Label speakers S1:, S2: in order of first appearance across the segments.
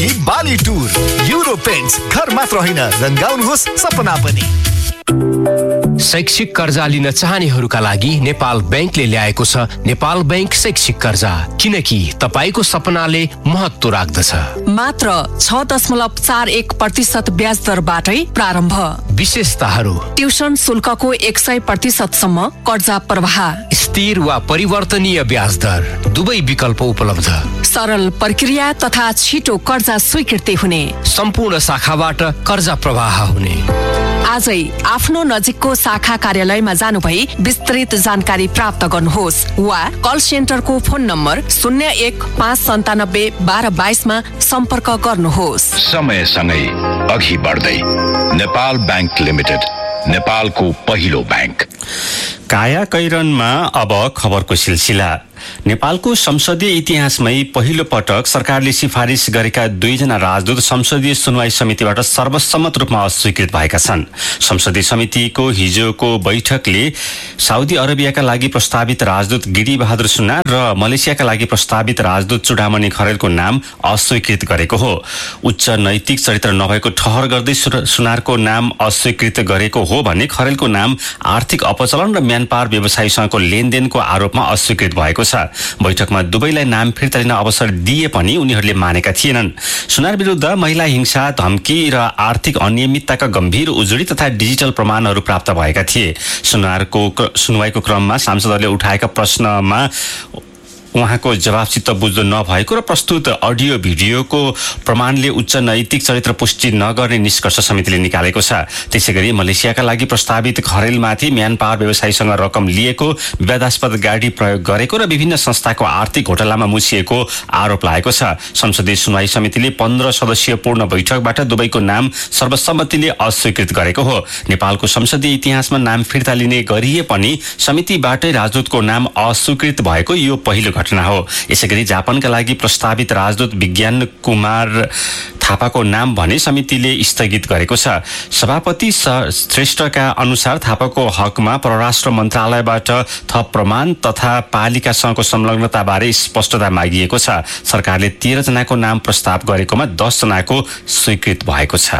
S1: अनि बाली tour. Euro paints, घर मात्र होइन रंगाउनुहोस् सपना पनि।
S2: शैक्षिक कर्जा लिन चाहनेहरूका लागि नेपाल बैंकले ल्याएको छ नेपाल बैंक शैक्षिक कर्जा, किनकि तपाईको सपनाले महत्व राख्दछ।
S3: मात्र 6.41% ब्याज दरबाटै प्रारम्भ।
S2: विशेषताहरू:
S3: ट्युसन शुल्कको 100% सम्म कर्जा प्रवाह,
S2: स्थिर वा परिवर्तनीय ब्याज दर, दुवै विकल्प उपलब्ध,
S3: सरल प्रक्रिया तथा छिटो कर्जा स्वीकृति हुने,
S2: सम्पूर्ण शाखाबाट कर्जा प्रवाह हुने।
S3: आजै आफ्नो नजिकको शाखा कार्यालयमा जानु भई विस्तृत जानकारी प्राप्त गर्नुहोस् वा कल सेन्टरको फोन नम्बर 0159721222 मा सम्पर्क गर्नुहोस्।
S4: समयसँगै अघि बढ्दै नेपाल बैंक लिमिटेड, नेपालको पहिलो बैंक।
S5: काया कैरनमा अब खबरको सिलसिला। नेपालको संसदीय इतिहासमै पहिलो पटक सरकारले सिफारिस गरेका 2 जना राजदूत संसदीय सुनवाई समितिबाट सर्वसम्मत रूपमा अस्वीकृत भएका छन्। संसदीय समितिको हिजोको बैठकले साउदी अरेबियाका लागि प्रस्तावित राजदूत गिरी बहादुर सुनार र मलेसियाका लागि प्रस्तावित राजदूत चुडामणि खरेलको नाम अस्वीकृत गरेको हो। उच्च नैतिक चरित्र नभएको ठहर गर्दै सुनारको नाम अस्वीकृत गरेको हो भने खरेलको नाम आर्थिक अपचलन र म्यानपावर व्यवसायीसँगको लेनदेनको आरोपमा अस्वीकृत भएको छ। बैठकमा दुवैलाई नाम फिर्ता लिन अवसर दिए पनि उनीहरूले मानेका थिएनन्। सुनार विरुद्ध महिला हिंसा, धम्की र आर्थिक अनियमितताका गम्भीर उजुरी तथा डिजिटल प्रमाणहरू प्राप्त भएका थिए। सुनारको सुनवाईको क्रममा सांसदहरूले उठाएका प्रश्नमा उहाँको जवाफ चित्त बुझ्दो नभएको र प्रस्तुत अडियो भिडियोको प्रमाणले उच्च नैतिक चरित्र पुष्टि नगर्ने निष्कर्ष समितिले निकालेको छ। त्यसैगरी मलेसियाका लागि प्रस्तावित खरेलमाथि म्यानपावर व्यवसायीसँग रकम लिएको, विवादास्पद गाडी प्रयोग गरेको र विभिन्न संस्थाको आर्थिक घोटालामा मुछिएको आरोप लागेको छ। संसदीय सुनवाई समितिले 15 सदस्यीय पूर्ण बैठकबाट दुवैको नाम सर्वसम्मतिले अस्वीकृत गरेको हो। नेपालको संसदीय इतिहासमा नाम फिर्ता लिने गरिए पनि समितिबाटै राजदूतको नाम अस्वीकृत भएको यो पहिलो घटना हो। यसैगरी जापानका लागि प्रस्तावित राजदूत विज्ञान कुमार थापाको नाम भने समितिले स्थगित गरेको छ। सभापति श्रेष्ठका अनुसार थापाको हकमा परराष्ट्र मन्त्रालयबाट थप प्रमाण तथा पालिकासँगको संलग्नताबारे स्पष्टता मागिएको छ। सरकारले 13 जनाको नाम प्रस्ताव गरेकोमा 10 जनाको स्वीकृत भएको छ।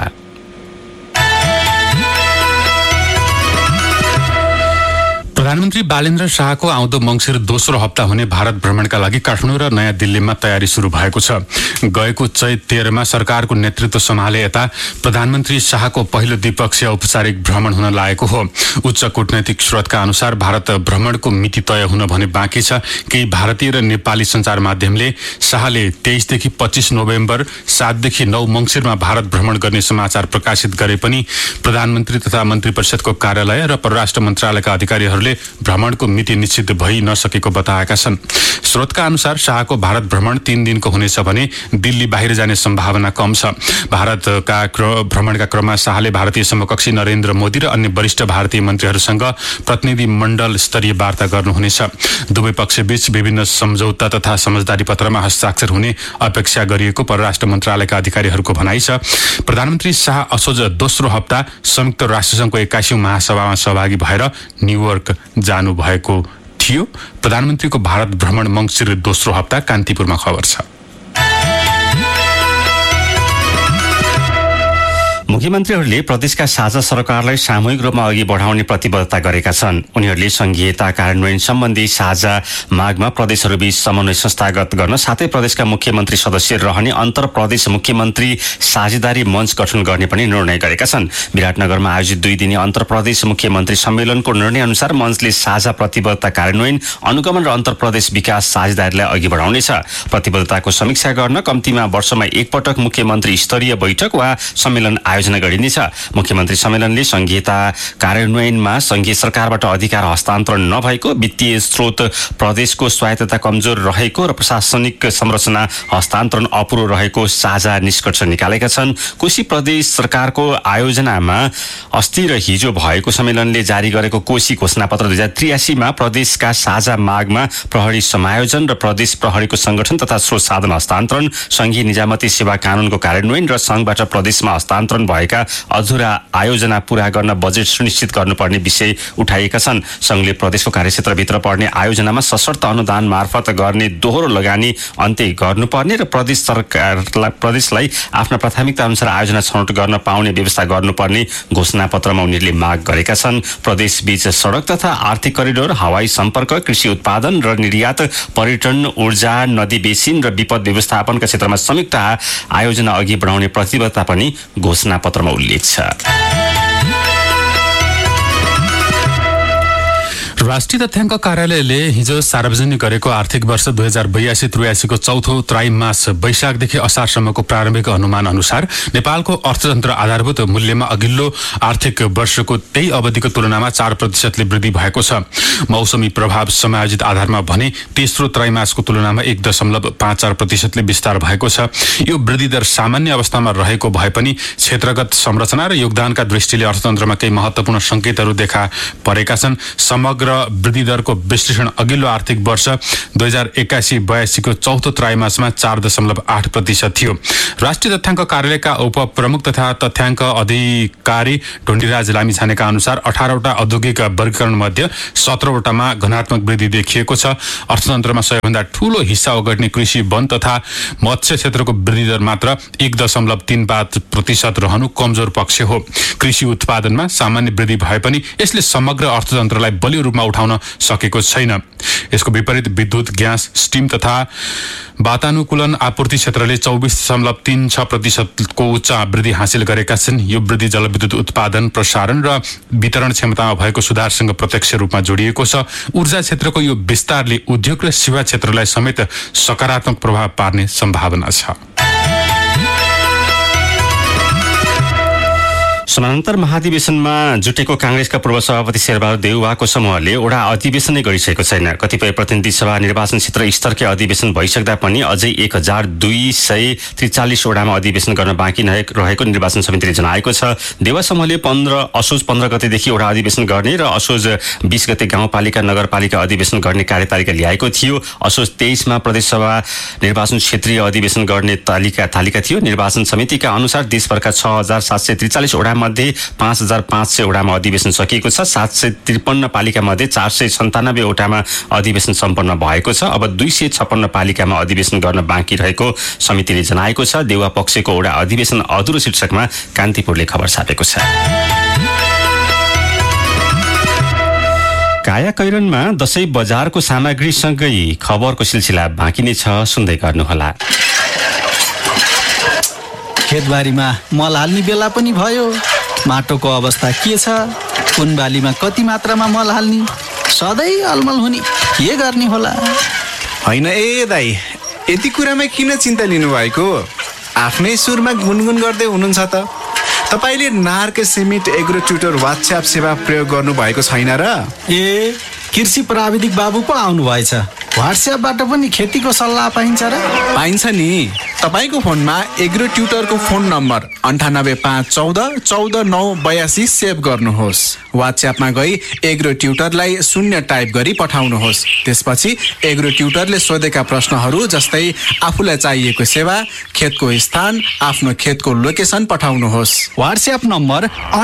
S6: प्रधानमन्त्री बालेन्द्र शाहको आउँदो मंसिर दोस्रो हप्ता हुने भारत भ्रमणका लागि काठमाडौँ र नयाँ दिल्लीमा तयारी सुरु भएको छ। गएको चैत 13मा सरकारको नेतृत्व सम्हाले यता प्रधानमन्त्री शाहको पहिलो द्विपक्षीय औपचारिक भ्रमण हुन लागेको हो। उच्च कूटनैतिक स्रोतका अनुसार भारत भ्रमणको मिति तय हुन भने बाँकी छ। केही भारतीय र नेपाली सञ्चार माध्यमले शाहले 23 देखि 25 नोभेम्बर, 7 देखि 9 मंसिरमा भारत भ्रमण गर्ने समाचार प्रकाशित गरे पनि प्रधानमन्त्री तथा मन्त्री परिषदको कार्यालय र परराष्ट्र मन्त्रालयका अधिकारीहरूले भ्रमणको मिति निश्चित भइ नसकेको बताएका छन्। स्रोतका अनुसार शाहको भारत भ्रमण 3 दिनको हुनेछ भने दिल्ली बाहिर जाने सम्भावना कम छ। भारतका भ्रमणका क्रममा शाहले भारतीय समकक्षी नरेन्द्र मोदी र अन्य वरिष्ठ भारतीय मन्त्रीहरूसँग प्रतिनिधि मण्डल स्तरीय वार्ता गर्नुहुनेछ। दुवै पक्षबीच विभिन्न सम्झौता तथा समझदारी पत्रमा हस्ताक्षर हुने अपेक्षा गरिएको परराष्ट्र मन्त्रालयका अधिकारीहरूको भनाइ छ। प्रधानमन्त्री शाह असोज दोस्रो हप्ता संयुक्त राष्ट्रसङ्घको 21औं महासभामा सहभागी भएर न्युयोर्क जानु भएको थियो। प्रधानमन्त्रीको भारत भ्रमण मंसिर दोस्रो हप्ता कान्तिपुरमा खबर छ।
S5: मुख्यमन्त्रीहरूले प्रदेशका साझा सरकारलाई सामूहिक रूपमा अघि बढाउने प्रतिबद्धता गरेका छन्। उनीहरूले संघीयता कार्यान्वयन सम्बन्धी साझा मागमा प्रदेशहरूबीच समन्वय संस्थागत गर्न साथै प्रदेशका मुख्यमन्त्री सदस्य रहने अन्तर प्रदेश मुख्यमन्त्री साझेदारी मञ्च गठन गर्ने पनि निर्णय गरेका छन्। विराटनगरमा आयोजित 2 दिने अन्तर प्रदेश मुख्यमन्त्री सम्मेलनको निर्णय अनुसार मञ्चले साझा प्रतिबद्धता कार्यान्वयन, अनुगमन र अन्तर प्रदेश विकास साझेदारीलाई अघि बढाउनेछ। प्रतिबद्धताको समीक्षा गर्न कम्तीमा वर्षमा एक पटक मुख्यमन्त्री स्तरीय बैठक वा सम्मेलन आयोजना गरिनेछ। मुख्यमन्त्री सम्मेलनले संघीयता कार्यान्वयनमा संघीय सरकारबाट अधिकार हस्तान्तरण नभएको, वित्तीय स्रोत प्रदेशको स्वायत्तता कमजोर रहेको र प्रशासनिक संरचना हस्तान्तरण अपुरो रहेको साझा निष्कर्ष निकालेका छन्। कोशी प्रदेश सरकारको आयोजनामा अस्ति र हिजो भएको सम्मेलनले जारी गरेको कोशी घोषणापत्र 2083 मा प्रदेशका साझा मागमा प्रहरी समायोजन र प्रदेश प्रहरीको संगठन तथा स्रोत साधन हस्तान्तरण, संघीय निजामती सेवा कानूनको कार्यान्वयन र संघबाट प्रदेशमा हस्तान्तरण भएका अधुरा आयोजना पूरा गर्न बजेट सुनिश्चित गर्नुपर्ने विषय उठाएका छन्। संघले प्रदेशको कार्यक्षेत्रभित्र पर्ने आयोजनामा सशर्त अनुदान मार्फत गर्ने दोहोरो लगानी अन्त्य गर्नुपर्ने र प्रदेशलाई आफ्ना प्राथमिकता अनुसार आयोजना छनौट गर्न पाउने व्यवस्था गर्नुपर्ने घोषणापत्रमा उनीहरूले माग गरेका छन्। प्रदेशबीच सडक तथा आर्थिक करिडोर, हवाई सम्पर्क, कृषि उत्पादन र निर्यात, पर्यटन, ऊर्जा, नदी बेसिन र विपद व्यवस्थापनका क्षेत्रमा संयुक्त आयोजना अघि बढाउने प्रतिबद्धता पनि घोषणापत्रमा उल्लेख छ।
S6: राष्ट्रिय तथ्याङ्क कार्यालयले हिजो सार्वजनिक गरेको आर्थिक वर्ष 2082-83 को चौथो त्रैमास वैशाखदेखि असारसम्मको प्रारम्भिक अनुमान अनुसार नेपालको अर्थतन्त्र आधारभूत मूल्यमा अघिल्लो आर्थिक वर्षको त्यही अवधिको तुलनामा 4% वृद्धि भएको छ। मौसमी प्रभाव समायोजित आधारमा भने तेस्रो त्रैमासको तुलनामा 1.54% विस्तार भएको छ। यो वृद्धि दर सामान्य अवस्थामा रहेको भए पनि क्षेत्रगत संरचना र योगदानका दृष्टिले अर्थतन्त्रमा केही महत्त्वपूर्ण संकेतहरू देखा परेका छन्। समग्र वृद्धि दरको विश्लेषण अघिल्लो आर्थिक वर्ष 2081-82 को चौथो त्रैमासमा 4.8% थियो। राष्ट्रिय तथ्याङ्क कार्यालयका उपप्रमुख तथा तथ्याङ्क अधिकारी ढुण्डीराज लामिछानेका अनुसार 18वटा औद्योगिक वर्गीकरण मध्ये 17वटामा घनात्मक वृद्धि देखिएको छ। अर्थतन्त्रमा सबैभन्दा ठूलो हिस्सा ओगट्ने कृषि, वन तथा मत्स्य क्षेत्रको वृद्धि दर मात्र 1.35% रहनु कमजोर पक्ष हो। कृषि उत्पादनमा सामान्य वृद्धि भए पनि यसले समग्र अर्थतन्त्रलाई बलियो रूपमा उठाउन सकेको छैन। यसको विपरीत विद्युत, ग्यास, स्टिम तथा वातानुकूलन आपूर्ति क्षेत्रले 24.36% को उच्च वृद्धि हासिल गरेका छन्। यो वृद्धि जलविद्युत उत्पादन, प्रसारण र वितरण क्षमतामा भएको सुधारसँग प्रत्यक्ष रूपमा जोडिएको छ। ऊर्जा क्षेत्रको यो विस्तारले उद्योग र सेवा क्षेत्रलाई समेत सकारात्मक प्रभाव पार्ने सम्भावना छ।
S5: समानान्तर महाधिवेशनमा जुटेको कांग्रेसका पूर्व सभापति शेरबहादुर देउवाको समूहले ओडा अधिवेशनै गरिसकेको छैन। कतिपय प्रतिनिधि सभा निर्वाचन क्षेत्र स्तरकै अधिवेशन भइसक्दा पनि अझै 1243 ओडामा अधिवेशन गर्न बाँकी रहेको निर्वाचन समितिले जनाएको छ। देउवा समूहले असोज 15 गतेदेखि ओडा अधिवेशन गर्ने र असोज 20 गते गाउँपालिका नगरपालिका अधिवेशन गर्ने कार्यतालिका ल्याएको थियो। असोज 23 मा प्रदेशसभा निर्वाचन क्षेत्रीय अधिवेशन गर्ने तालिका थियो। निर्वाचन समितिका अनुसार देशभरका 6743 ओडा मध्ये 5500 ओडामा अधिवेशन सकिएको छ। 753 पालिका मध्ये 497 ओडामा अधिवेशन सम्पन्न भएको छ। अब 256 पालिकामा अधिवेशन गर्न बाँकी रहेको समितिले जनाएको छ। देउवा पक्षको ओडा अधिवेशन अधुरो शीर्षकमा कान्तिपुरले खबर छापेको छ। कायाकैरनमा दशैं बजारको सामग्रीसँगै खबरको सिलसिला बाँकी नै छ, सुन्दै गर्नुहोला।
S7: खेतबारीमा मल हाल्ने बेला पनि भयो। माटोको अवस्था के छ? कुन बालीमा कति मात्रामा मल हाल्ने? सधैँ अलमल हुने, के गर्ने होला?
S8: होइन ए दाइ, यति कुरामा किन चिन्ता लिनुभएको? आफ्नै सुरमा गुनगुन गर्दै हुनुहुन्छ त। तपाईँले नार्क सिमेन्ट एग्रो ट्युटर वाट्सएप सेवा प्रयोग गर्नुभएको छैन र?
S7: ए, कृषि प्राविधिक बाबु पो आउनु भएछ। वाट्सएपबाट पनि खेतीको सल्लाह पाइन्छ र?
S8: पाइन्छ नि। तपाईँको फोनमा एग्रो ट्युटरको फोन नम्बर 9851414982 सेभ गर्नुहोस्। वाट्सएपमा गई एग्रो ट्युटरलाई 0 टाइप गरी पठाउनुहोस्। त्यसपछि एग्रो ट्युटरले सोधेका प्रश्नहरू जस्तै आफूलाई चाहिएको सेवा, खेतको स्थान, आफ्नो खेतको लोकेसन पठाउनुहोस्।
S7: वाट्सएप नम्बर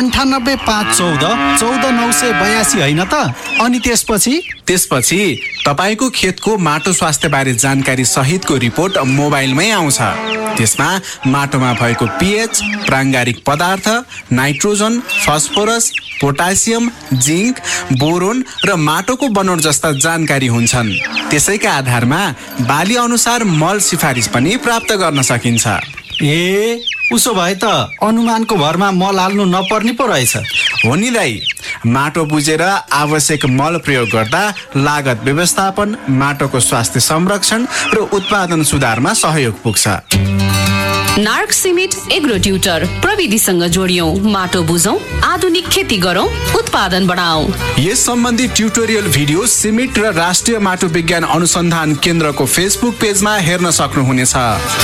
S7: 9851414982 होइन त? अनि त्यसपछि
S8: तपाईँको खेतको माटो स्वास्थ्य बारे जानकारी सहितको रिपोर्ट मोबाइलमै आउँछ। त्यसमा माटोमा भएको पीएच, प्राङ्गारिक पदार्थ, nitrogen, phosphorus, potassium, zinc, boron र माटोको बनोट जस्ता जानकारी हुन्छन्। त्यसैका आधारमा बाली अनुसार मल सिफारिस पनि प्राप्त गर्न सकिन्छ।
S7: ए, उसो भए त अनुमानको भरमा मल हाल्नु नपर्ने पो रहेछ।
S8: हो नि दाइ, माटो बुझेर आवश्यक मल प्रयोग गर्दा लागत व्यवस्थापन, माटोको स्वास्थ्य संरक्षण र उत्पादन सुधारमा सहयोग पुग्छ।
S9: नार्क सिमेन्ट एग्रो ट्युटर, प्रविधिसँग जोडियौं, माटो बुझौं, आधुनिक खेती गरौं, उत्पादन बढाऊ।
S8: यस सम्बन्धी ट्युटोरियल भिडियो सिमेन्ट र राष्ट्रिय माटो विज्ञान अनुसन्धान केन्द्रको फेसबुक पेजमा हेर्न सक्नुहुनेछ।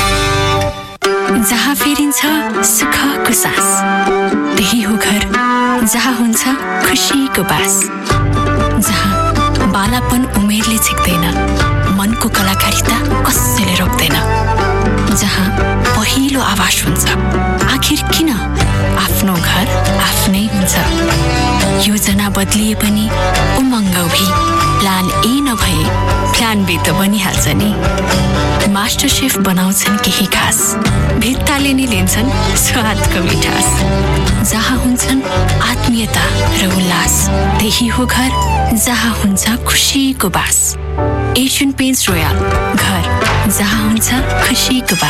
S10: जहाँ फेरिन्छ सुखको सास, त्यही हो घर जहाँ हुन्छ खुसीको बास। जहाँ बालापन उमेरले छेक्दैन, मनको कलाकारिता कसैले रोक्दैन। जहाँ पहिलो आवाज हुन्छ, आखिर किन योजना बदलिए पनि उमङ्ग भी प्लान ए नभए प्लान बी त बनिहाल्छ नि। मास्टर शेफ बनाउँछन् केही खास, भित्ताले नि लिन्छन् स्वादको मिठास। जहाँ हुन्छन् आत्मीयता र उल्लास, त्यही हो घर जहाँ हुन्छ खुसीको बास। एशियन पेन्ट्स रोयल, घर जहाँ हुन्छ खुसीको बास।